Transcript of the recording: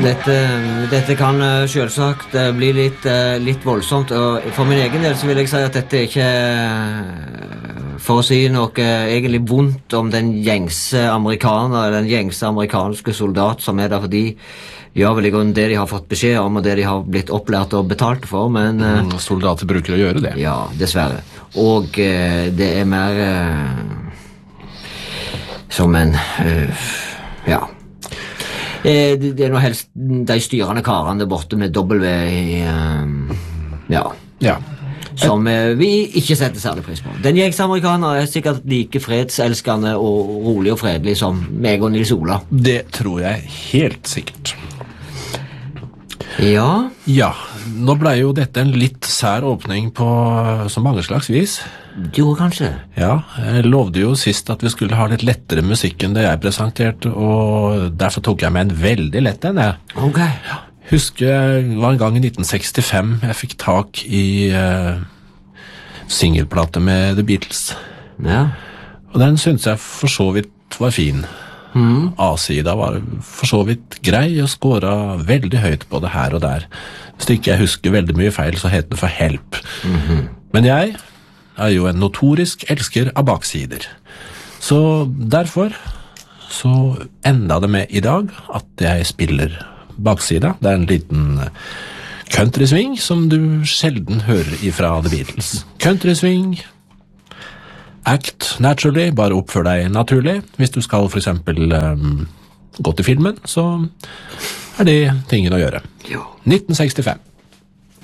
Dette kan selvsagt bli litt voldsomt, og for min egen del så vil jeg si at dette er ikke for å si noe egentlig vondt om den gjengse amerikaner, den gjengse amerikanske soldat som er der, for de gjør vel i grunnen det de har fått beskjed om, og det de har blitt opplært og betalt for, men soldater bruker å gjøre det. Ja, dessverre. Og det er mer som en ja. Det er noe helst de styrende karene borte med W i Ja. Som vi ikke setter særlig pris på. Den gjengse amerikaner er sikkert like fredselskende og rolig og fredelig som meg og Nils Ola. Det tror jeg helt sikkert. Ja. Ja, nå ble jo dette en litt sær åpning på så mange slags vis. Jo, kanskje. Ja, jeg lovde jo sist at vi skulle ha litt lettere musikk enn det jeg presenterte, og derfor tok jeg med en veldig lett en, jeg. Ok. Husker det var en gang i 1965 jeg fikk tak i singelplate med The Beatles. Ja. Og den synes jeg for så vidt var fin. A-sida var for så vidt grei og skåret veldig høyt både her og der. Hvis ikke jeg husker veldig mye feil, så heter det for Help. Men jeg er jo en notorisk elsker av baksider. Så derfor så enda det med i dag at jeg spiller baksida. Det er en liten countrysving som du sjelden hører ifra The Beatles. Countrysving, act naturally, bare oppfør deg naturlig. Hvis du skal for eksempel gå til filmen, så er det tingene å gjøre. 1965.